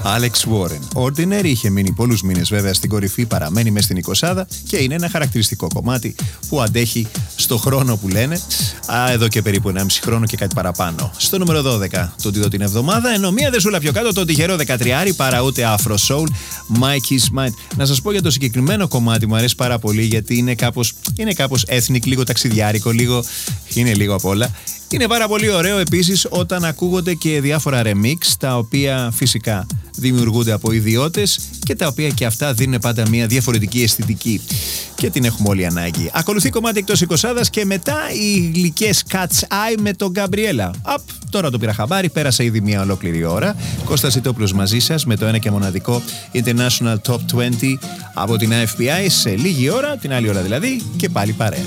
Alex Warren. Ordinary είχε μείνει πολλούς μήνες βέβαια στην κορυφή, παραμένει μες στην 20 και είναι ένα χαρακτηριστικό κομμάτι που αντέχει στο χρόνο που λένε, εδώ και περίπου 1,5 χρόνο και κάτι παραπάνω. Στο νούμερο 12 το ντύδο την εβδομάδα, ενώ μία δεσούλα πιο κάτω το τυχερό 13 παρά ούτε Afro Soul, Mikey's Mind. Να σας πω για το συγκεκριμένο κομμάτι, μου αρέσει πάρα πολύ γιατί είναι κάπως ethnic, λίγο ταξιδιάρικο, είναι λίγο απ' όλα. Είναι πάρα πολύ ωραίο επίσης όταν ακούγονται και διάφορα remix, τα οποία φυσικά δημιουργούνται από ιδιώτες και τα οποία και αυτά δίνουν πάντα μια διαφορετική αισθητική και την έχουμε όλοι ανάγκη. Ακολουθεί κομμάτι εκτός 20 και μετά οι γλυκές Cat's Eye με τον Gabriella. Τώρα το πήρα χαμπάρι, πέρασε ήδη μια ολόκληρη ώρα. Κώστας Ιτόπουλος μαζί σας με το ένα και μοναδικό International Top 20 από την AFPI σε λίγη ώρα, την άλλη ώρα δηλαδή, και πάλι παρέα.